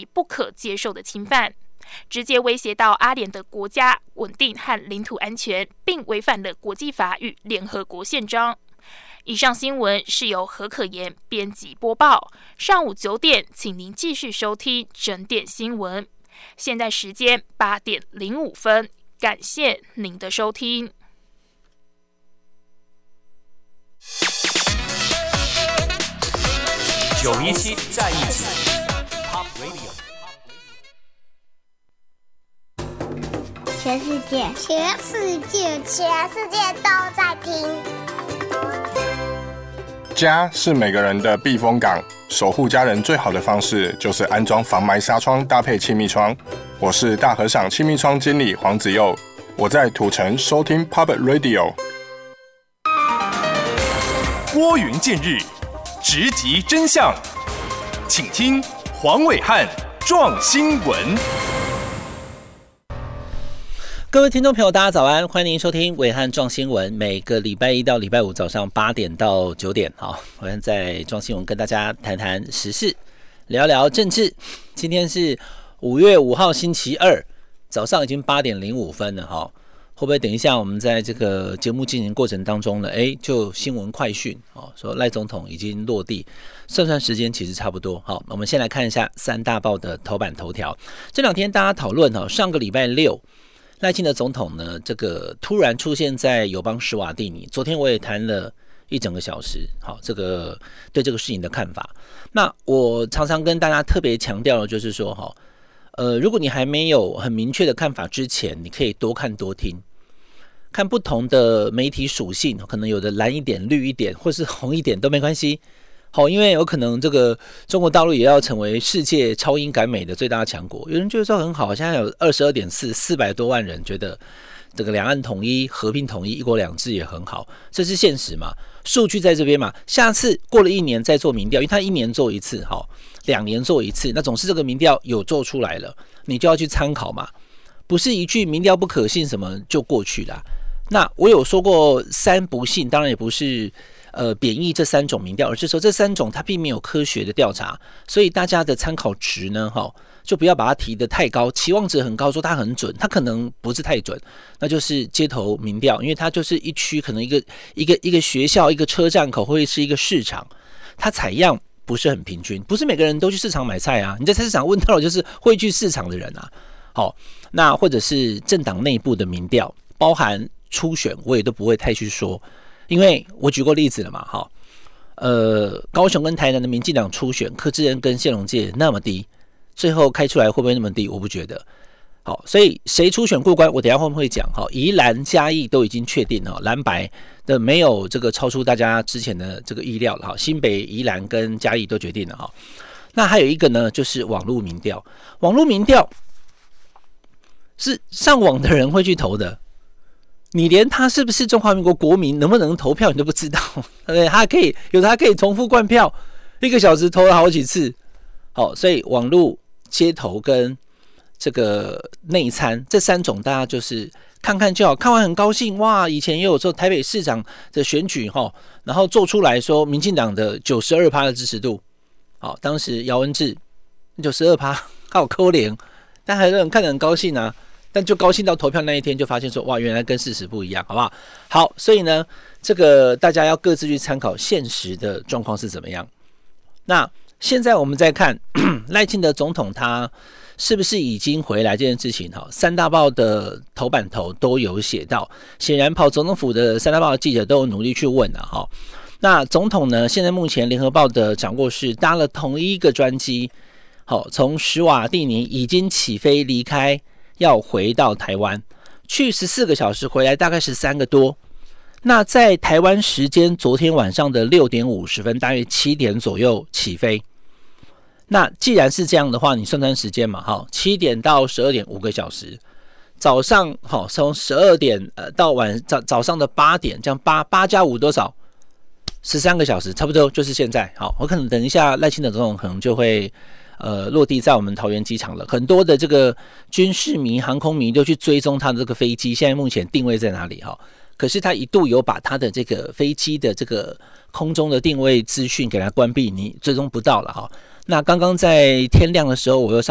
及不可接受的侵犯，直接威胁到阿联的国家稳定和领土安全，并违反了国际法与联合国宪章。以上新闻是由何可言编辑播报。上午9点，请您继续收听整点新闻。现在时间8点05分，感谢您的收听。 917在一起 Pop Radio。 全世界都在听。 家是每个人的避风港，守护家人最好的方式就是安装防霾纱窗搭配气密窗。我是大和赏气密窗经理黄子佑，我在土城收听 Pop Radio。 拨云见日，直击真相，请听黄伟汉撞新闻。 各位听众朋友，大家早安，欢迎收听伟汉撞新闻。每个礼拜一到礼拜五早上8点到9点，好，伟汉在撞新闻跟大家谈谈时事，聊聊政治。今天是5月5号星期二，早上已经8点05分了哈。会不会等一下我们在这个节目进行过程当中呢？就新闻快讯说赖总统已经落地，算时间其实差不多。好，我们先来看一下三大报的头版头条。这两天大家讨论上个礼拜六。赖清德总统呢，这个突然出现在友邦史瓦蒂尼，昨天我也谈了1整个小时，好，这个对这个事情的看法。那我常常跟大家特别强调的就是说，如果你还没有很明确的看法之前，你可以多看多听，看不同的媒体属性，可能有的蓝一点、绿一点，或是红一点都没关系。好，因为有可能这个中国大陆也要成为世界超英赶美的最大强国，有人觉得说很好，现在有22.400多万人觉得这个两岸统一、和平统一、一国两制也很好，这是现实嘛？数据在这边嘛？下次过了1年再做民调，因为他1年做一次，2年做一次，那总是这个民调有做出来了，你就要去参考嘛，不是一句民调不可信什么就过去啦。那我有说过3不信，当然也不是。贬义这3种民调，而是说这3种它并没有科学的调查，所以大家的参考值呢，就不要把它提得太高，期望值很高，说它很准，它可能不是太准，那就是街头民调，因为它就是一区可能一个学校、一个车站口或者是一个市场，它采样不是很平均，不是每个人都去市场买菜啊，你在菜市场问到的就是会去市场的人啊，好，那或者是政党内部的民调，包含初选，我也都不会太去说。因为我举过例子了嘛，高雄跟台南的民进党初选，柯志恩跟谢龙介那么低，最后开出来会不会那么低？我不觉得。好，所以谁初选过关，我等一下会不会讲？宜兰、嘉义都已经确定了，蓝白的没有这个超出大家之前的这个意料了。新北、宜兰跟嘉义都决定了。那还有一个呢，就是网络民调。网络民调是上网的人会去投的。你连他是不是中华民国国民，能不能投票你都不知道，对不对？他可以有的，他可以重复灌票，1个小时投了好几次。好，所以网络、街头跟这个内参这3种，大家就是看看就好，看完很高兴哇！以前也有说台北市长的选举然后做出来说民进党的92%的支持度，好，当时姚文智92%，好可怜，但还有人看得很高兴啊。但就高兴到投票那一天，就发现说哇，原来跟事实不一样，好不好？好，所以呢，这个大家要各自去参考现实的状况是怎么样。那现在我们再看赖清德总统他是不是已经回来这件事情，3大报的头版头都有写到，显然跑总统府的3大报的记者都有努力去问了那总统呢，现在目前联合报的掌握是搭了同一个专机，从史瓦蒂尼已经起飞离开。要回到台湾，去14个小时，回来大概13个多。那在台湾时间昨天晚上的6点50分，大约7点左右起飞。那既然是这样的话，你算时间嘛，7点到12点5个小时。早上从12点到早上的8点，这样8加5多少？13个小时，差不多就是现在。好，我可能等一下赖清德总统可能就会。落地在我们桃园机场了，很多的这个军事迷、航空迷都去追踪他的这个飞机，现在目前定位在哪里可是他一度有把他的这个飞机的这个空中的定位资讯给他关闭，你追踪不到了那刚刚在天亮的时候，我又上